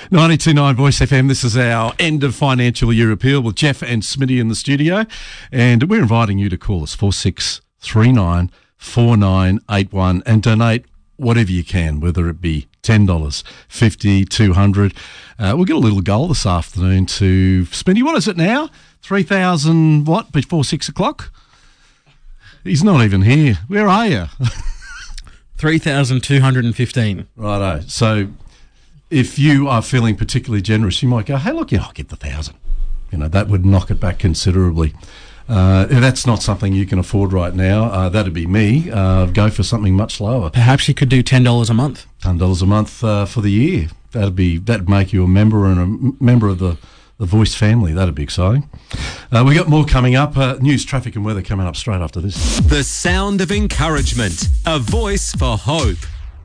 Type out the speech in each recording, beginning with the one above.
92.9 Voice FM. This is our end of financial year appeal with Jeff and Smitty in the studio. And we're inviting you to call us 4639 4981 and donate whatever you can, whether it be $10, $50, $200. We'll get a little goal this afternoon to Smitty. What is it now? 3,000 what before 6 o'clock? He's not even here. Where are you? 3,215. Righto. So if you are feeling particularly generous, you might go, hey, look, I'll get the 1,000. That would knock it back considerably. If that's not something you can afford right now, that'd be me. Go for something much lower. Perhaps you could do $10 a month. $10 a month for the year. That'd make you a member and a member of the Voice family. That'd be exciting. We got more coming up. News, traffic and weather coming up straight after this. The sound of encouragement. A voice for hope.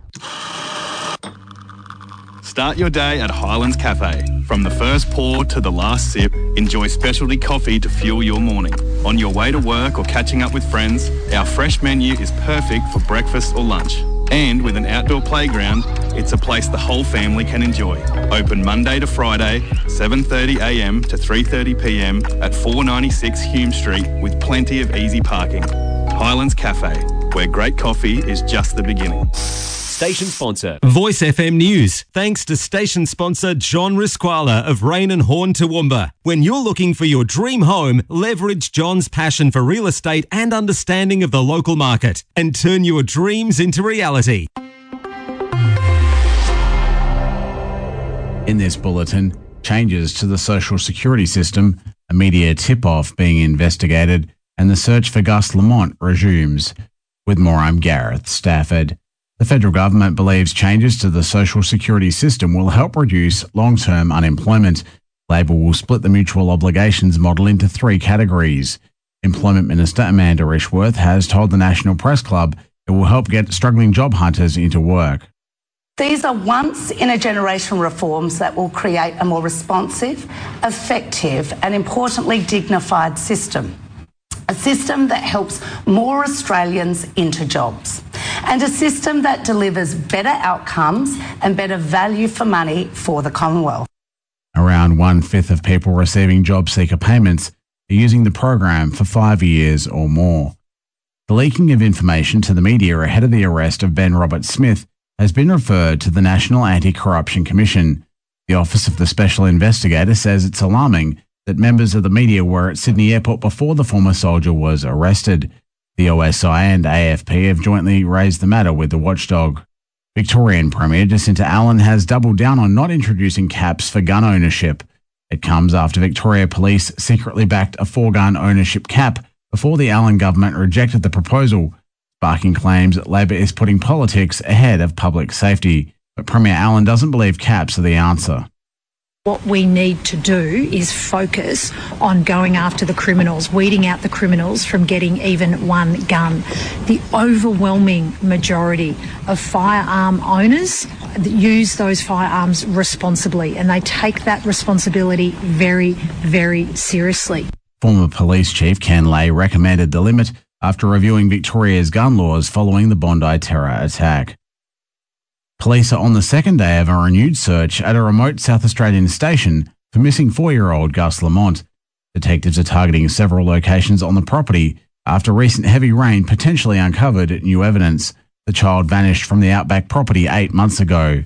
Start your day at Highlands Cafe. From the first pour to the last sip, enjoy specialty coffee to fuel your morning. On your way to work or catching up with friends, our fresh menu is perfect for breakfast or lunch. And with an outdoor playground, it's a place the whole family can enjoy. Open Monday to Friday, 7:30am to 3:30pm at 496 Hume Street with plenty of easy parking. Highlands Cafe, where great coffee is just the beginning. Station sponsor, Voice FM News. Thanks to station sponsor John Risquala of Rain and Horn Toowoomba. When you're looking for your dream home, leverage John's passion for real estate and understanding of the local market and turn your dreams into reality. In this bulletin, changes to the social security system, a media tip-off being investigated, and the search for Gus Lamont resumes. With more, I'm Gareth Stafford. The federal government believes changes to the social security system will help reduce long-term unemployment. Labor will split the mutual obligations model into three categories. Employment Minister Amanda Rishworth has told the National Press Club it will help get struggling job hunters into work. These are once-in-a-generation reforms that will create a more responsive, effective and importantly dignified system. A system that helps more Australians into jobs and a system that delivers better outcomes and better value for money for the Commonwealth. Around 1/5 of people receiving job seeker payments are using the program for 5 years or more. The leaking of information to the media ahead of the arrest of Ben Roberts-Smith has been referred to the National Anti-Corruption Commission. The Office of the Special Investigator says it's alarming that members of the media were at Sydney Airport before the former soldier was arrested. The OSI and AFP have jointly raised the matter with the watchdog. Victorian Premier Jacinta Allen has doubled down on not introducing caps for gun ownership. It comes after Victoria Police secretly backed a 4-gun ownership cap before the Allen government rejected the proposal, sparking claims that Labor is putting politics ahead of public safety. But Premier Allen doesn't believe caps are the answer. What we need to do is focus on going after the criminals, weeding out the criminals from getting even one gun. The overwhelming majority of firearm owners use those firearms responsibly, and they take that responsibility very, very seriously. Former Police Chief Ken Lay recommended the limit after reviewing Victoria's gun laws following the Bondi terror attack. Police are on the second day of a renewed search at a remote South Australian station for missing 4-year-old Gus Lamont. Detectives are targeting several locations on the property after recent heavy rain potentially uncovered new evidence. The child vanished from the Outback property 8 months ago.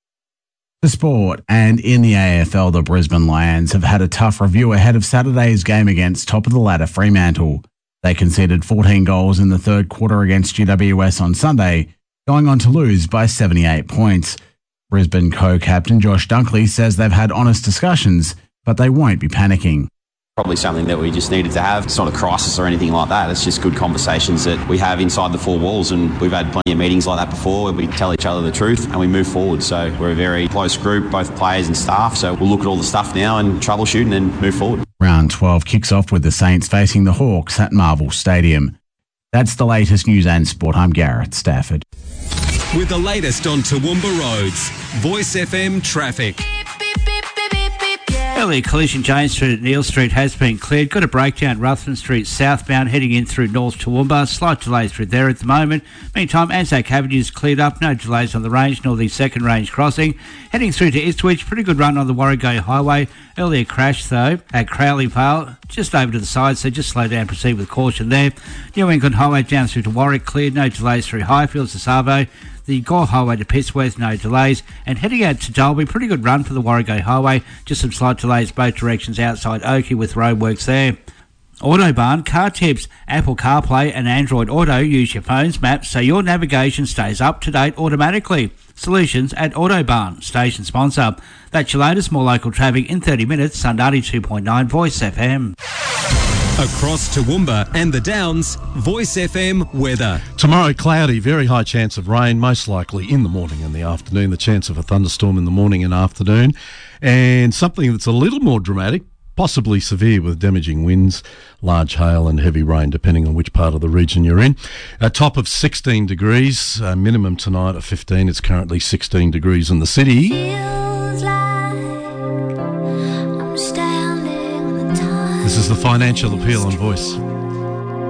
The sport, and in the AFL, the Brisbane Lions have had a tough review ahead of Saturday's game against top-of-the-ladder Fremantle. They conceded 14 goals in the third quarter against GWS on Sunday, going on to lose by 78 points. Brisbane co-captain Josh Dunkley says they've had honest discussions, but they won't be panicking. Probably something that we just needed to have. It's not a crisis or anything like that. It's just good conversations that we have inside the four walls, and we've had plenty of meetings like that before where we tell each other the truth and we move forward. So we're a very close group, both players and staff, so we'll look at all the stuff now and troubleshoot and then move forward. Round 12 kicks off with the Saints facing the Hawks at Marvel Stadium. That's the latest news and sport. I'm Gareth Stafford. With the latest on Toowoomba roads, Voice FM traffic. Early collision James Street at Neil Street has been cleared. Got a breakdown Ruthven Street southbound heading in through North Toowoomba. Slight delay through there at the moment. Meantime, Anzac Avenue is cleared up. No delays on the range nor the second range crossing. Heading through to Ipswich. Pretty good run on the Warrego Highway. Earlier crash though at Crowley Vale. Just over to the side, so just slow down, proceed with caution there. New England Highway down through to Warwick cleared. No delays through Highfields to Savo. The Gore Highway to Pittsworth, no delays. And heading out to Dalby, pretty good run for the Warrego Highway. Just some slight delays both directions outside Oakey with roadworks there. Autobahn, car tips, Apple CarPlay and Android Auto. Use your phone's maps so your navigation stays up to date automatically. Solutions at Autobahn, station sponsor. That's your latest, more local traffic in 30 minutes on 92.9 Voice FM. Across Toowoomba and the Downs, Voice FM weather. Tomorrow, cloudy, very high chance of rain, most likely in the morning and the afternoon. The chance of a thunderstorm in the morning and afternoon. And something that's a little more dramatic, possibly severe with damaging winds, large hail and heavy rain, depending on which part of the region you're in. A top of 16 degrees, minimum tonight of 15. It's currently 16 degrees in the city. This is the Financial Appeal on Voice.